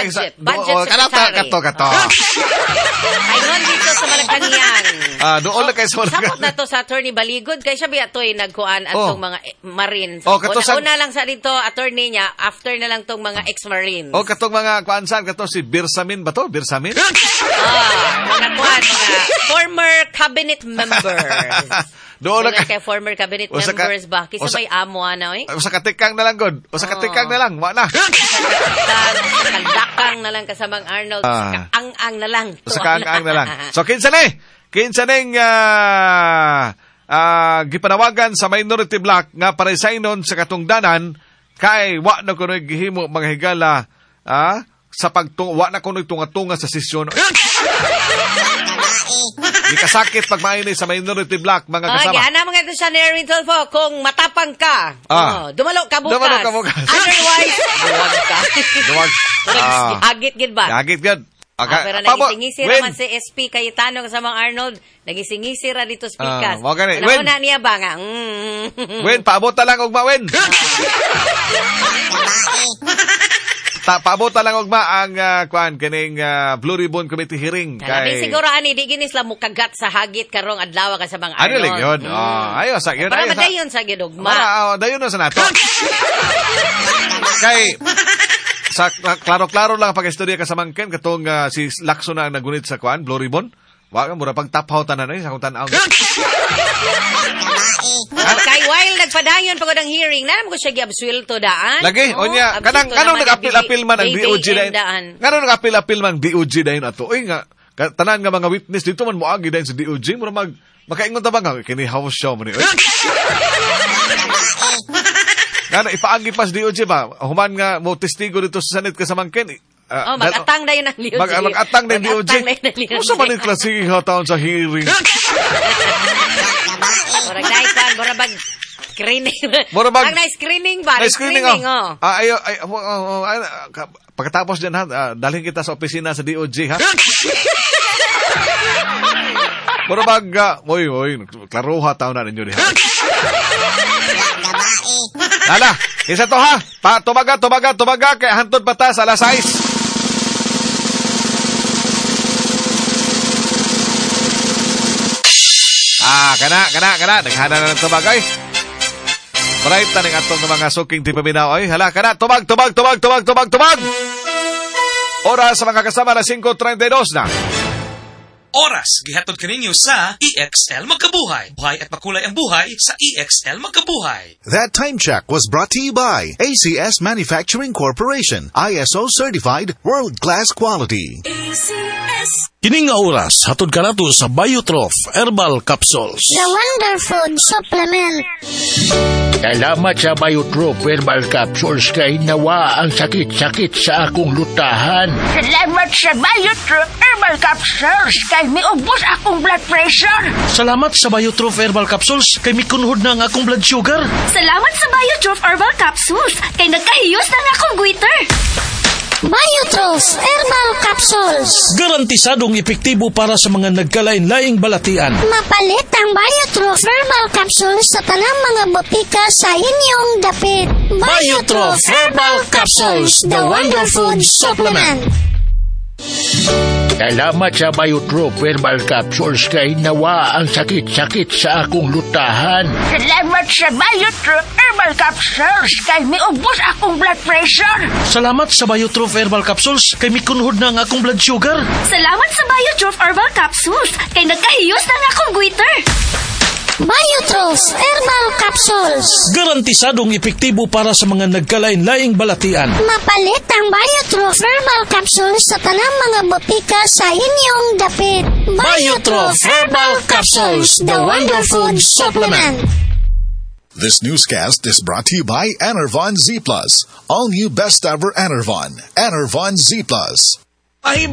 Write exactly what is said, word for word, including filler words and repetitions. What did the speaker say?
Budget. Budget oh, secretary. Kato, kato. Ay, nun dito sa Malacanang. Ah, doon na kayo sa Malacanang. Sapot na to sa Attorney Baligod. Kaya siya ba ito'y nagkuhan at Oh. tong mga eh, Marines. Oh, kato una, sa- una lang sa dito, attorney niya, after na lang tong mga ex-Marines. O, katong mga kuansan, katong si Birsamin ba to? Birsamin? Ah, mga kuhan, mga former cabinet members. Doon na Doon ka. kay former cabinet O sa ka- members ba? Kisa o sa- may amo na, eh? O sa katikang na lang, God. O sa katikang na lang. Wa na. Kaldakang na lang kasamang Arnold. Ah. Sa ang-ang na lang. O sa kaang-ang na lang. So, kinsa ni? Kinsa ning ah, ah, gipanawagan sa minority block nga paresaynon sa katungdanan kay wa na kuno gihimo mga higala ah, sa pagtung wa na kuno tunga-tunga sa sesyon. Di kasakit pag mainis sa minority block mga Ah, kasama. gana mga ito siya ni Erwin Tulfo, kung matapang ka, Ah. oh, dumalo ka bukas. Dumalo ka bukas. Otherwise, duwag ka. Duwag. Ah. Agit gid ba? Gagit gid. Ah, pero nagisingisi naman si S P Cayetano kasama Arnold. Nagisingisi ra dito sa Pikas. Ah, mga gani. Alam mo Wen. na niya ba nga? Mm. Wen, paabot ta lang og mawen. Ta paabot ta lang og ma ang uh, kuan kining uh, Blue Ribbon Committee hearing Kay... kay siguro ani di ginis la mo kagat sa hagit karong adlaw ka sa mga Ano Arnold. lang yun? Mm. Oh, ayo sa yun. Para ayo sa- madayon sa gidugma. Para, oh, dayon na sa nato. Kay, sa klaro-klaro lang pag-istorya ka sa mangken, katong uh, si Lacson na ang nagunit sa kuan, Blue Ribbon. Wa ka, mura pag taphaw tanan ay, sa kung tanaw. Kay while nagpadayon pagod ang hearing, na mo ko siya giabsuelto daan. Lagi, Oh, onya, absuelto kanang, kanang naman nag-apil-apil man ang B D O G B M dahin. daan. Kanang nag-apil-apil man ang D O G dahin ato. Uy nga, ka- tanan nga mga witness dito man moagi dahin sa D O G, mura mag, makaingon ta ba nga, kini house show mo ni. Uy. Nga na, ipaagi pa sa D O G ba? Human nga, mo testigo dito sa Senate ka sa mangken. Uh, Oh, mag-atang dayon ang D O G. Mag, mag-atang na yung D O G. Mag-atang na yung D O G. Kung sa manin klasiha taon sa hearing? Murag na ikan, murag bag screening. Mura bag- Ang na-screening ba? Na-screening, Na-screening, oh. oh. Ah, ayo, ay, oh, oh, oh, ay, ka- pagkatapos dyan, ha, ah, dalhin kita sa opisina sa D O G, ha? Mura bag, uh, oy, oy, klaruha taon na ninyo, ha? Lala, isa to, ha? Pa, tumaga, tumaga, tumaga, kaya hantod pa ta sa alas sais. Ah, kana, kana, kana. Naghana na ng tubag, ay. Bright na ng atong mga suking di paminaw, ay. Hala, kana, tubag, tubag, tubag, tubag, tubag, tubag. Oras sa mga kasama na five thirty-two na. Oras, gihatod kaninyo sa E X L Magkabuhay. Buhay at makulay ang buhay sa E X L Magkabuhay. That time check was brought to you by A C S Manufacturing Corporation, I S O certified, world-class quality. A C S. Kining nga oras, hatod ka nato sa Biotrof Herbal Capsules. The Wonder Food Supplement. Salamat sa Biotrof Herbal Capsules kay nawa ang sakit-sakit sa akong lutahan. Salamat sa Biotrof Herbal Capsules kay miubos akong blood pressure. Salamat sa Biotrof Herbal Capsules kay mikunhod na ang akong blood sugar. Salamat sa Biotrof Herbal Capsules kay nagkahiyos na nga akong goiter. Biotrof Herbal Capsules. Garantisadong epektibo para sa mga nagkalain-laing balatian. Mapalit ang Biotrof Herbal Capsules sa tanang mga botika sa inyong dapit. Biotrof Herbal Capsules, the Wonder Food Supplement. Salamat sa Biotrof Herbal Capsules kay nawa ang sakit-sakit sa akong lutahan. Salamat sa Biotrof Herbal Capsules kay miubos akong blood pressure. Salamat sa Biotrof Herbal Capsules kay mikunhod na ang akong blood sugar. Salamat sa Biotrof Herbal Capsules kay nagkahiyos na nga akong goiter. Biotrof Herbal Capsules. Garantisadong epektibo para sa mga nagkalain-laing balatian. Mapalit ang Biotrof Herbal Capsules sa tanang mga botika sa inyong dapit. Biotrof Herbal Capsules, the Wonder Food Supplement. This newscast is brought to you by Enervon Z Plus. All new best ever Enervon. Enervon Z Plus.